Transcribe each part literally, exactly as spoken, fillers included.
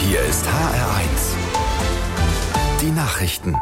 Hier ist H R eins. Die Nachrichten.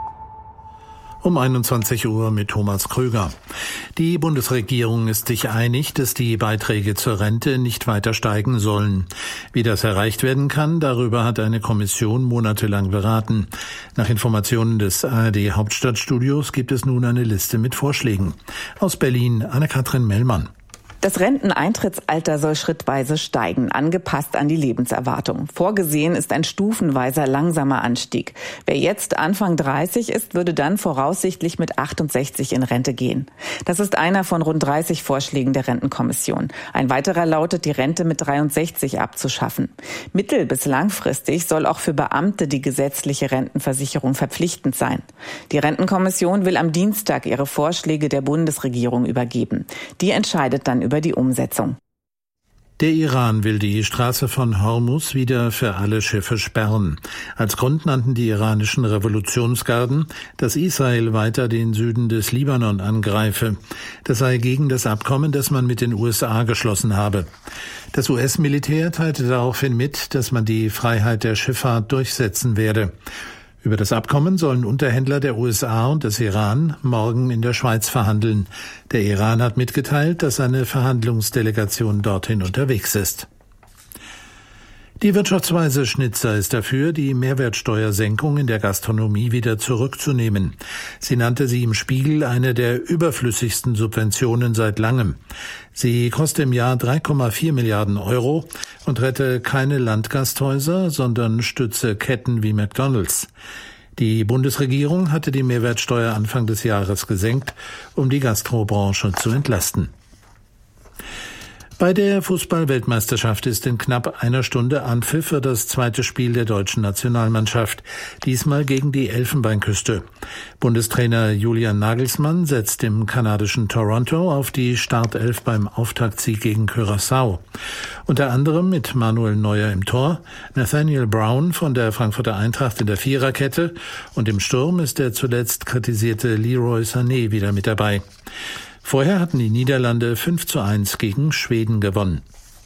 Um einundzwanzig Uhr mit Thomas Krüger. Die Bundesregierung ist sich einig, dass die Beiträge zur Rente nicht weiter steigen sollen. Wie das erreicht werden kann, darüber hat eine Kommission monatelang beraten. Nach Informationen des A R D Hauptstadtstudios gibt es nun eine Liste mit Vorschlägen. Aus Berlin, Anne-Kathrin Mellmann. Das Renteneintrittsalter soll schrittweise steigen, angepasst an die Lebenserwartung. Vorgesehen ist ein stufenweiser, langsamer Anstieg. Wer jetzt Anfang dreißig ist, würde dann voraussichtlich mit achtundsechzig in Rente gehen. Das ist einer von rund dreißig Vorschlägen der Rentenkommission. Ein weiterer lautet, die Rente mit dreiundsechzig abzuschaffen. Mittel- bis langfristig soll auch für Beamte die gesetzliche Rentenversicherung verpflichtend sein. Die Rentenkommission will am Dienstag ihre Vorschläge der Bundesregierung übergeben. Die entscheidet dann über die Umsetzung. Der Iran will die Straße von Hormuz wieder für alle Schiffe sperren. Als Grund nannten die iranischen Revolutionsgarden, dass Israel weiter den Süden des Libanon angreife. Das sei gegen das Abkommen, das man mit den U S A geschlossen habe. Das U S-Militär teilte daraufhin mit, dass man die Freiheit der Schifffahrt durchsetzen werde. Über das Abkommen sollen Unterhändler der U S A und des Iran morgen in der Schweiz verhandeln. Der Iran hat mitgeteilt, dass eine Verhandlungsdelegation dorthin unterwegs ist. Die Wirtschaftsweise Schnitzer ist dafür, die Mehrwertsteuersenkung in der Gastronomie wieder zurückzunehmen. Sie nannte sie im Spiegel eine der überflüssigsten Subventionen seit langem. Sie koste im Jahr drei Komma vier Milliarden Euro und rette keine Landgasthäuser, sondern stütze Ketten wie McDonald's. Die Bundesregierung hatte die Mehrwertsteuer Anfang des Jahres gesenkt, um die Gastrobranche zu entlasten. Bei der Fußball-Weltmeisterschaft ist in knapp einer Stunde Anpfiff für das zweite Spiel der deutschen Nationalmannschaft, diesmal gegen die Elfenbeinküste. Bundestrainer Julian Nagelsmann setzt im kanadischen Toronto auf die Startelf beim Auftaktsieg gegen Curaçao. Unter anderem mit Manuel Neuer im Tor, Nathaniel Brown von der Frankfurter Eintracht in der Viererkette und im Sturm ist der zuletzt kritisierte Leroy Sané wieder mit dabei. Vorher hatten die Niederlande fünf zu eins gegen Schweden gewonnen.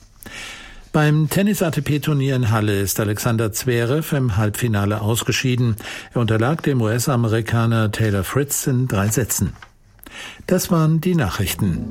Beim Tennis-A T P-Turnier in Halle ist Alexander Zverev im Halbfinale ausgeschieden. Er unterlag dem U S-Amerikaner Taylor Fritz in drei Sätzen. Das waren die Nachrichten.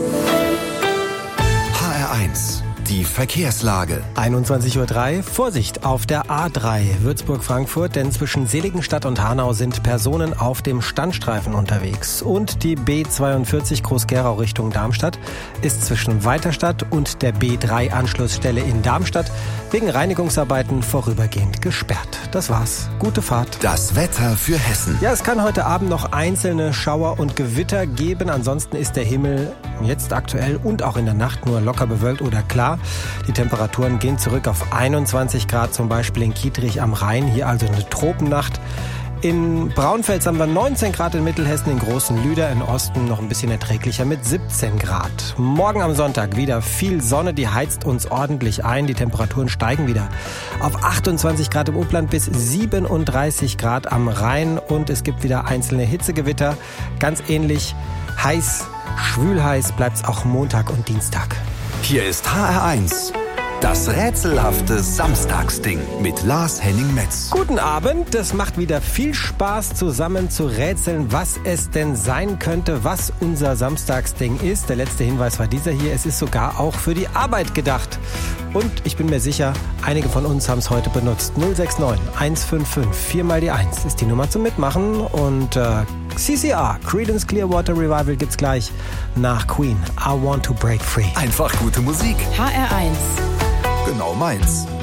H R eins. Die Verkehrslage. einundzwanzig Uhr drei, Vorsicht auf der A drei Würzburg-Frankfurt, denn zwischen Seligenstadt und Hanau sind Personen auf dem Standstreifen unterwegs. Und die B zweiundvierzig Groß-Gerau Richtung Darmstadt ist zwischen Weiterstadt und der B drei Anschlussstelle in Darmstadt wegen Reinigungsarbeiten vorübergehend gesperrt. Das war's. Gute Fahrt. Das Wetter für Hessen. Ja, es kann heute Abend noch einzelne Schauer und Gewitter geben. Ansonsten ist der Himmel jetzt aktuell und auch in der Nacht nur locker bewölkt oder klar. Die Temperaturen gehen zurück auf einundzwanzig Grad, zum Beispiel in Kietrich am Rhein. Hier also eine Tropennacht. In Braunfels haben wir neunzehn Grad in Mittelhessen, in Großen Lüder im Osten noch ein bisschen erträglicher mit siebzehn Grad. Morgen am Sonntag wieder viel Sonne, die heizt uns ordentlich ein. Die Temperaturen steigen wieder auf achtundzwanzig Grad im Upland bis siebenunddreißig Grad am Rhein. Und es gibt wieder einzelne Hitzegewitter. Ganz ähnlich heiß, schwülheiß bleibt's auch Montag und Dienstag. Hier ist H R eins. Das rätselhafte Samstagsding mit Lars Henning-Metz. Guten Abend, es macht wieder viel Spaß zusammen zu rätseln, was es denn sein könnte, was unser Samstagsding ist. Der letzte Hinweis war dieser hier, es ist sogar auch für die Arbeit gedacht. Und ich bin mir sicher, einige von uns haben es heute benutzt. null sechs neun eins fünf fünf vier mal die eins ist die Nummer zum Mitmachen. Und äh, C C R, Creedence Clearwater Revival gibt's gleich nach Queen. I Want to Break Free. Einfach gute Musik. H R eins. Genau meins.